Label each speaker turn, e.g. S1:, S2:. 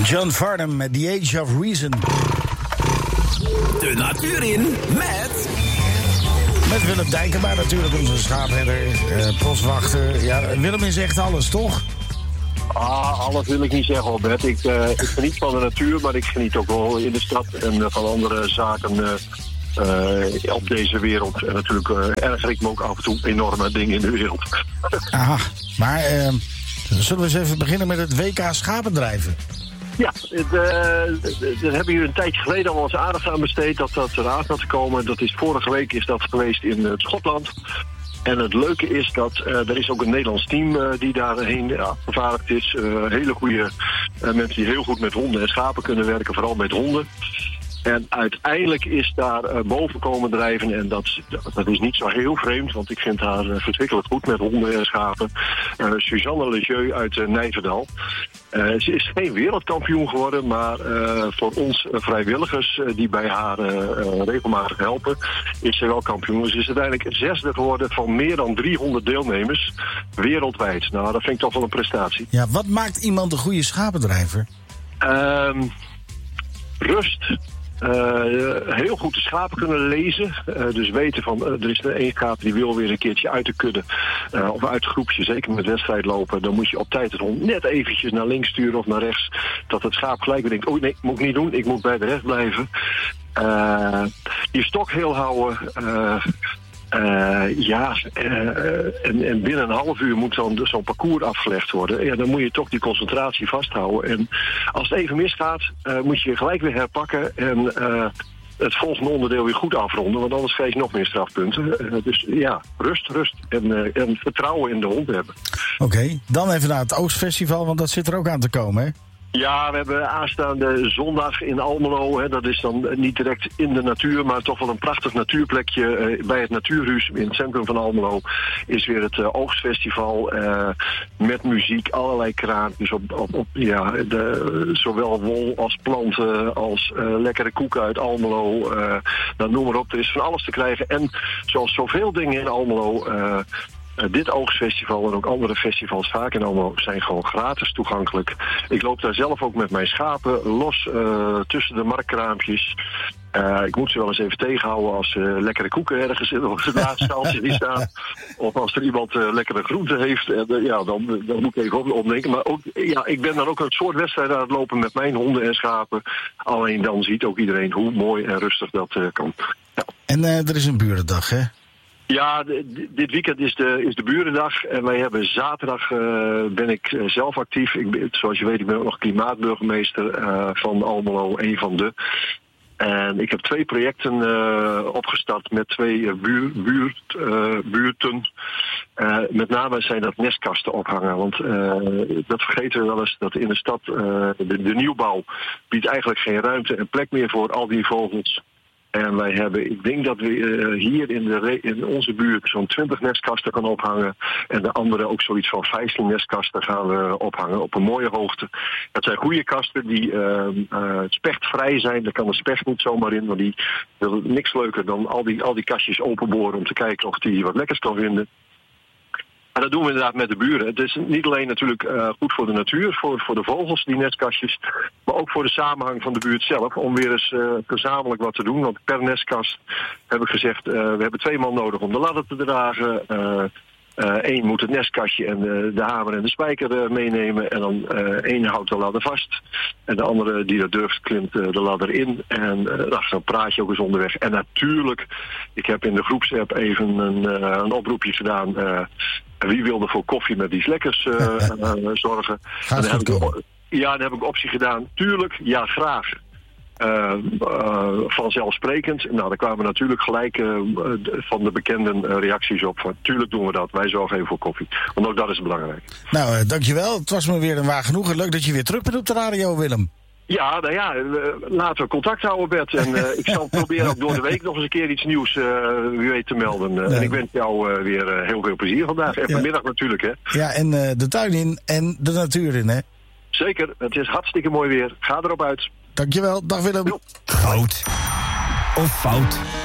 S1: John Farnham met The Age of Reason.
S2: De natuur in met
S1: Willem Dijkema natuurlijk, onze schaapherder, postwachter. Ja, Willem is echt alles, toch?
S3: Alles wil ik niet zeggen, Albert. Ik geniet van de natuur, maar ik geniet ook wel in de stad en van andere zaken op deze wereld. En natuurlijk erger ik me ook af en toe enorme dingen in de wereld.
S1: Aha, maar zullen we eens even beginnen met het WK schapendrijven?
S3: Ja, daar hebben jullie een tijdje geleden al eens aandacht aan besteed dat eraan gaat komen. Dat is vorige week is dat geweest in Schotland. En het leuke is dat er is ook een Nederlands team die daarheen vervaardigd is. Hele goede mensen die heel goed met honden en schapen kunnen werken, vooral met honden. En uiteindelijk is daar boven komen drijven. En dat is niet zo heel vreemd, want ik vind haar verschrikkelijk goed met honden en schapen. Suzanne Lejeune uit Nijverdal. Ze is geen wereldkampioen geworden, maar voor ons vrijwilligers die bij haar regelmatig helpen, is ze wel kampioen. Ze is uiteindelijk 6e geworden van meer dan 300 deelnemers wereldwijd. Nou, dat vind ik toch wel een prestatie.
S1: Ja, wat maakt iemand een goede schapendrijver?
S3: Rust. Heel goed de schapen kunnen lezen. Dus weten van, er is er één schaap die wil weer een keertje uit de kudde. Of uit het groepje, zeker met wedstrijd lopen. Dan moet je op tijd het hond net eventjes naar links sturen of naar rechts. Dat het schaap gelijk weer denkt, oh nee, moet ik niet doen. Ik moet bij de rest blijven. Je stok heel houden. En binnen een half uur moet dan zo'n parcours afgelegd worden. Ja, dan moet je toch die concentratie vasthouden. En als het even misgaat, moet je gelijk weer herpakken en het volgende onderdeel weer goed afronden, want anders krijg je nog meer strafpunten. Dus ja, rust en vertrouwen in de hond hebben.
S1: Oké, dan even naar het Oogstfestival, want dat zit er ook aan te komen, hè?
S3: Ja, we hebben aanstaande zondag in Almelo. Hè, dat is dan niet direct in de natuur, maar toch wel een prachtig natuurplekje. Bij het Natuurhuis in het centrum van Almelo is weer het Oogstfestival. Met muziek, allerlei kraampjes zowel wol als planten als lekkere koeken uit Almelo. Dan noem maar op, er is van alles te krijgen. En zoals zoveel dingen in Almelo, dit Oogstfestival en ook andere festivals vaak in Almelo zijn gewoon gratis toegankelijk. Ik loop daar zelf ook met mijn schapen los tussen de marktkraampjes. Ik moet ze wel eens even tegenhouden als lekkere koeken ergens in het laadstaaltje die staan. Of als er iemand lekkere groenten heeft. Dan moet ik even opdenken. Maar ook, ik ben dan ook een soort wedstrijd aan het lopen met mijn honden en schapen. Alleen dan ziet ook iedereen hoe mooi en rustig dat kan. Ja.
S1: En er is een burendag, hè?
S3: Ja, dit weekend is de burendag en wij hebben zaterdag ben ik zelf actief. Zoals je weet, ik ben ook nog klimaatburgemeester van Almelo, een van de. En ik heb 2 projecten opgestart met 2 buurten. Met name zijn dat nestkasten ophangen. Want dat vergeten we wel eens, dat in de stad de nieuwbouw biedt eigenlijk geen ruimte en plek meer voor al die vogels. En wij hebben, ik denk dat we hier in onze buurt zo'n 20 nestkasten kan ophangen. En de andere ook zoiets van 15 nestkasten gaan we ophangen op een mooie hoogte. Dat zijn goede kasten die spechtvrij zijn. Daar kan de specht niet zomaar in, want die wil niks leuker dan al die kastjes openboren om te kijken of die wat lekkers kan vinden. En dat doen we inderdaad met de buren. Het is niet alleen natuurlijk goed voor de natuur, voor de vogels, die nestkastjes, maar ook voor de samenhang van de buurt zelf, om weer eens gezamenlijk wat te doen. Want per nestkast heb ik gezegd, we hebben 2 man nodig om de ladder te dragen. 1 moet het nestkastje en de hamer en de spijker meenemen. En dan 1 houdt de ladder vast. En de andere die dat durft, klimt de ladder in. En dan praat je ook eens onderweg. En natuurlijk, ik heb in de groepsapp even een oproepje gedaan. Wie wilde voor koffie met iets lekkers zorgen? Dan heb ik optie gedaan. Tuurlijk, ja graag. Vanzelfsprekend. Nou, daar kwamen natuurlijk gelijk van de bekende reacties op. Van, tuurlijk doen we dat. Wij zorgen even voor koffie. Want ook dat is belangrijk.
S1: Nou, dankjewel. Het was me weer een waar genoegen. Leuk dat je weer terug bent op de radio, Willem.
S3: Ja, nou ja, laten we contact houden, Bert. En ik zal proberen ook door de week nog eens een keer iets nieuws wie weet te melden. En ik wens jou weer heel veel plezier vandaag. En vanmiddag natuurlijk, hè.
S1: Ja, en de tuin in en de natuur in, hè.
S3: Zeker, het is hartstikke mooi weer. Ga erop uit.
S1: Dankjewel, dag Willem.
S2: Goud of fout?